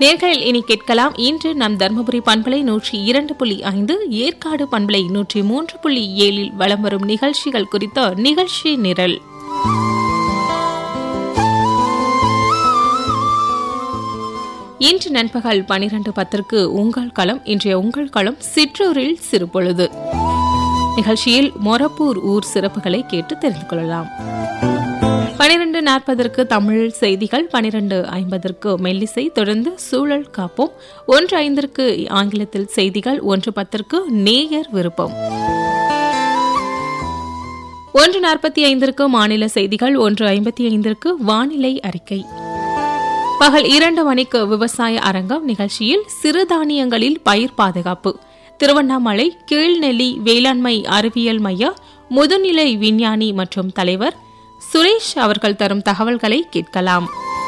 நேர்களில் இனி கேட்கலாம். இன்று நம் தர்மபுரி பண்பலை 102.5, ஏற்காடு பண்பலை 103.7 வலம் வரும் நிகழ்ச்சிகள் குறித்த நிகழ்ச்சி நிரல். இன்று நண்பகல் 12:10 உங்கள் களம். இன்றைய உங்கள் களம் சிற்றூரில் சிறுபொழுது நிகழ்ச்சியில் மொரப்பூர் ஊர் சிறப்புகளை கேட்டு தெரிந்து கொள்ளலாம். 12:40 தமிழ் செய்திகள், 12:50 மெல்லிசை, தொடர்ந்து சூழல் காப்போம், 1:05 ஆங்கிலத்தில் செய்திகள், 1:10 நேயர் விருப்பம், 1:45 மாநில செய்திகள், 1:55 வானிலை அறிக்கை. பகல் 2 மணிக்கு விவசாய அரங்கம் நிகழ்ச்சியில் சிறுதானியங்களில் பயிர் பாதுகாப்பு, திருவண்ணாமலை கீழ்நெல்லி வேளாண்மை அறிவியல் மைய முதுநிலை விஞ்ஞானி மற்றும் தலைவர் சுரேஷ் அவர்கள் தரும் தகவல்களை கேட்கலாம்.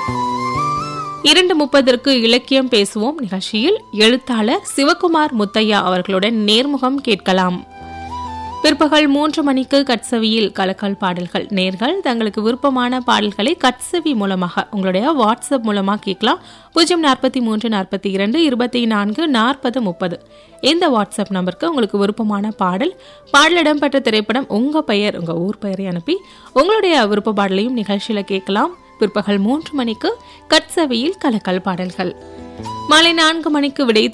2:30 இலக்கியம் பேசுவோம் நிகழ்ச்சியில் எழுத்தாளர் சிவகுமார் முத்தையா அவர்களுடன் நேர்முகம் கேட்கலாம். பிற்பகல் 3 மணிக்கு கட்சவியில் கலக்கல் பாடல்கள். நேர்கள் தங்களுக்கு விருப்பமான பாடல்களை கட்சவி மூலமாக உங்களுடைய வாட்ஸ்அப் மூலமாக கேட்கலாம். 043 42 24 40 30 இந்த வாட்ஸ்அப் நம்பருக்கு உங்களுக்கு விருப்பமான பாடலிடம் பெற்ற திரைப்படம், உங்க பெயர், உங்க ஊர் பெயரை அனுப்பி உங்களுடைய விருப்ப பாடலையும் நிகழ்ச்சியில கேட்கலாம். பிற்பகல் 3 மணிக்கு கட்சவியில் கலக்கல் பாடல்கள். மாலை 4 மணிக்கு விடை